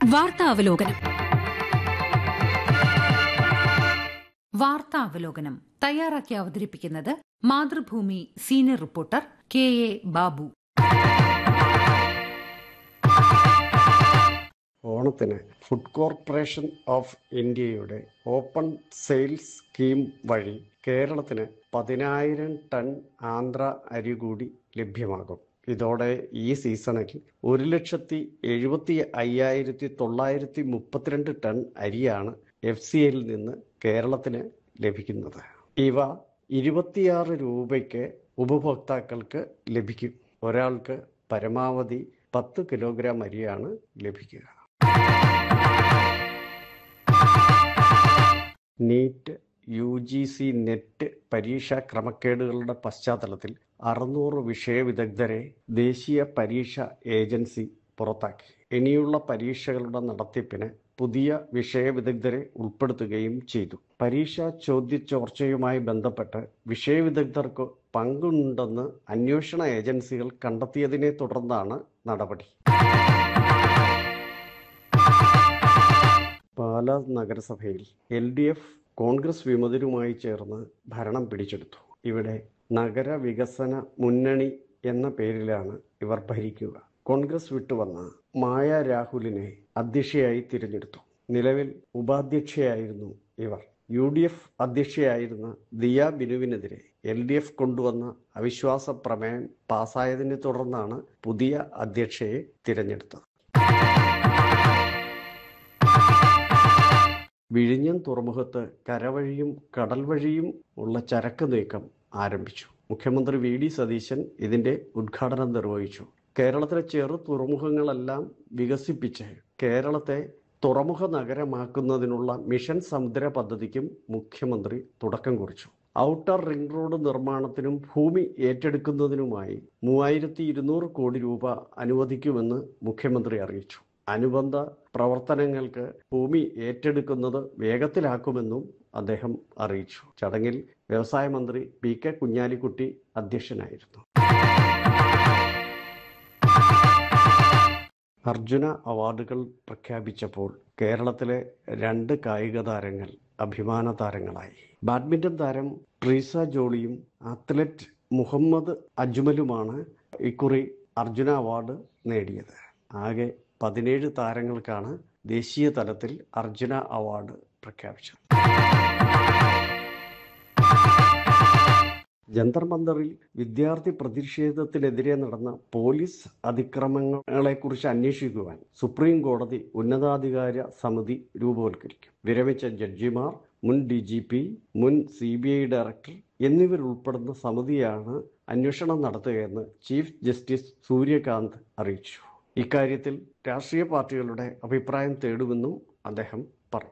വാർത്താവലോകനം തയ്യാറാക്കി അവതരിപ്പിക്കുന്നത് Mathrubhumi senior reporter KA Babu. ഓണത്തിന് ഫുഡ് കോർപ്പറേഷൻ ഓഫ് ഇന്ത്യയുടെ ഓപ്പൺ സെയിൽസ് സ്കീം വഴി കേരളത്തിന് 10,000 ടൺ ആന്ധ്ര അരി കൂടി ലഭ്യമാകും. ഇതോടെ ഈ സീസണിൽ 1,75,932 ടൺ അരിയാണ് FCIയിൽ നിന്ന് കേരളത്തിന് ലഭിക്കുന്നത്. ഇവ 26 രൂപയ്ക്ക് ഉപഭോക്താക്കൾക്ക് ലഭിക്കും. ഒരാൾക്ക് പരമാവധി 10 കിലോഗ്രാം അരിയാണ് ലഭിക്കുക. നീറ്റ് UGC നെറ്റ് പരീക്ഷാ ക്രമക്കേടുകളുടെ പശ്ചാത്തലത്തിൽ 600 വിഷയവിദഗ്ധരെ ദേശീയ പരീക്ഷാ ഏജൻസി പുറത്താക്കി. ഇനിയുള്ള പരീക്ഷകളുടെ നടത്തിപ്പിന് പുതിയ വിഷയവിദഗ്ധരെ ഉൾപ്പെടുത്തുകയും ചെയ്തു. പരീക്ഷാ ചോദ്യചോർച്ചയുമായി ബന്ധപ്പെട്ട് വിഷയവിദഗ്ധർക്ക് പങ്കുണ്ടെന്ന് അന്വേഷണ ഏജൻസികൾ കണ്ടെത്തിയതിനെ തുടർന്നാണ് നടപടി. പാലാ നഗരസഭയിൽ LDF കോൺഗ്രസ് വിമതരുമായി ചേർന്ന് ഭരണം പിടിച്ചെടുത്തു. ഇവിടെ നഗരവികസന മുന്നണി എന്ന പേരിലാണ് ഇവർ ഭരിക്കുക. കോൺഗ്രസ് വിട്ടുവന്ന മായ രാഹുലിനെ അധ്യക്ഷയായി തിരഞ്ഞെടുത്തു. നിലവിൽ ഉപാധ്യക്ഷയായിരുന്നു ഇവർ. UDF അധ്യക്ഷയായിരുന്ന ദിയ ബിനുവിനെതിരെ LDF കൊണ്ടുവന്ന അവിശ്വാസ പ്രമേയം പാസായതിനെ തുടർന്നാണ് പുതിയ അധ്യക്ഷയെ തിരഞ്ഞെടുത്തത്. വിഴിഞ്ഞം തുറമുഖത്ത് കരവഴിയും കടൽ വഴിയും ഉള്ള ചരക്ക് നീക്കം ആരംഭിച്ചു. മുഖ്യമന്ത്രി VD സതീശൻ ഇതിന്റെ ഉദ്ഘാടനം നിർവഹിച്ചു. കേരളത്തിലെ ചെറു തുറമുഖങ്ങളെല്ലാം വികസിപ്പിച്ച് കേരളത്തെ തുറമുഖ നഗരമാക്കുന്നതിനുള്ള മിഷൻ സമുദ്ര പദ്ധതിക്കും മുഖ്യമന്ത്രി തുടക്കം കുറിച്ചു. ഔട്ടർ റിംഗ് റോഡ് നിർമ്മാണത്തിനും ഭൂമി ഏറ്റെടുക്കുന്നതിനുമായി 3,200 കോടി രൂപ അനുവദിക്കുമെന്ന് മുഖ്യമന്ത്രി അറിയിച്ചു. അനുബന്ധ പ്രവർത്തനങ്ങൾക്ക് ഭൂമി ഏറ്റെടുക്കുന്നത് വേഗത്തിലാക്കുമെന്നും അദ്ദേഹം അറിയിച്ചു. ചടങ്ങിൽ വ്യവസായ മന്ത്രി PK കുഞ്ഞാലിക്കുട്ടി അധ്യക്ഷനായിരുന്നു. അർജുന അവാർഡുകൾ പ്രഖ്യാപിച്ചപ്പോൾ കേരളത്തിലെ 2 കായിക താരങ്ങൾ അഭിമാന താരങ്ങളായി. ബാഡ്മിന്റൺ താരം ട്രീസ ജോളിയും അത്ലറ്റ് മുഹമ്മദ് അജ്മലുമാണ് ഇക്കുറി അർജുന അവാർഡ് നേടിയത്. ആകെ 17 താരങ്ങൾക്കാണ് ദേശീയ തലത്തിൽ അർജുന അവാർഡ് പ്രഖ്യാപിച്ചത്. ജന്തർ മന്ദറിൽ വിദ്യാർത്ഥി പ്രതിഷേധത്തിനെതിരെ നടന്ന പോലീസ് അതിക്രമങ്ങളെക്കുറിച്ച് അന്വേഷിക്കുവാൻ സുപ്രീം കോടതി ഉന്നതാധികാര സമിതി രൂപവൽക്കരിക്കും. വിരമിച്ച ജഡ്ജിമാർ, മുൻ DGP, മുൻ CBI ഡയറക്ടർ എന്നിവരുൾപ്പെടുന്ന സമിതിയാണ് അന്വേഷണം നടത്തുകയെന്ന് ചീഫ് ജസ്റ്റിസ് സൂര്യകാന്ത് അറിയിച്ചു. ഇക്കാര്യത്തിൽ രാഷ്ട്രീയ പാർട്ടികളുടെ അഭിപ്രായം തേടുമെന്നും അദ്ദേഹം പറഞ്ഞു.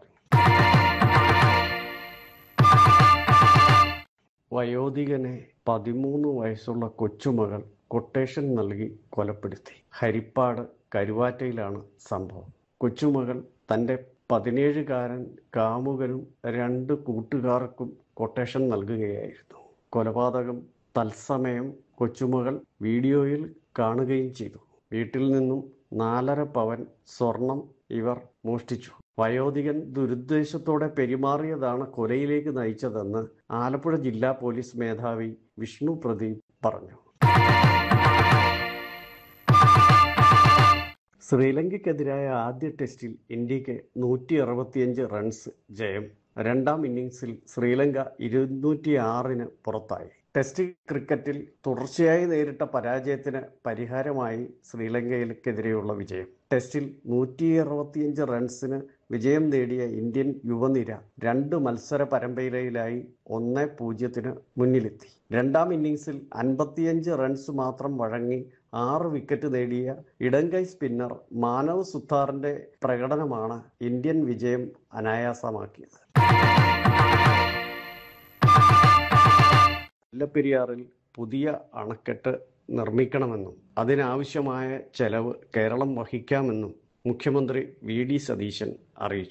വയോധികനെ 13 വയസ്സുള്ള കൊച്ചുമകൾ കൊട്ടേഷൻ നൽകി കൊലപ്പെടുത്തി. ഹരിപ്പാട് കരുവാറ്റയിലാണ് സംഭവം. കൊച്ചുമകൾ തൻ്റെ 17കാരൻ കാമുകനും 2 കൂട്ടുകാർക്കും കൊട്ടേഷൻ നൽകുകയായിരുന്നു. കൊലപാതകം തത്സമയം കൊച്ചുമകൾ വീഡിയോയിൽ കാണുകയും ചെയ്തു. വീട്ടിൽ നിന്നും 4.5 പവൻ സ്വർണം ഇവർ മോഷ്ടിച്ചു. വയോധികൻ ദുരുദ്ദേശത്തോടെ പെരുമാറിയതാണ് കൊലയിലേക്ക് നയിച്ചതെന്ന് ആലപ്പുഴ ജില്ലാ പോലീസ് മേധാവി വിഷ്ണു പ്രദീപ് പറഞ്ഞു. ശ്രീലങ്കയ്ക്കെതിരായ ആദ്യ ടെസ്റ്റിൽ ഇന്ത്യക്ക് 165 റൺസ് ജയം. രണ്ടാം ഇന്നിംഗ്സിൽ ശ്രീലങ്ക 206 പുറത്തായി. ടെസ്റ്റ് ക്രിക്കറ്റിൽ തുടർച്ചയായി നേരിട്ട പരാജയത്തിന് പരിഹാരമായി ശ്രീലങ്കയ്ക്കെതിരെയുള്ള വിജയം. ടെസ്റ്റിൽ 165 റൺസിന് വിജയം നേടിയ ഇന്ത്യൻ യുവനിര 2 മത്സര പരമ്പരയിലായി 1-0 മുന്നിലെത്തി. രണ്ടാം ഇന്നിംഗ്സിൽ 55 റൺസ് മാത്രം വഴങ്ങി 6 വിക്കറ്റ് നേടിയ ഇടംകൈ സ്പിന്നർ മാനവ് സുത്താറിന്റെ പ്രകടനമാണ് ഇന്ത്യൻ വിജയം അനായാസമാക്കിയത്. മുല്ലപ്പെരിയാറിൽ പുതിയ അണക്കെട്ട് നിർമ്മിക്കണമെന്നും അതിനാവശ്യമായ ചെലവ് കേരളം വഹിക്കാമെന്നും മുഖ്യമന്ത്രി VD സതീശൻ അറിയിച്ചു.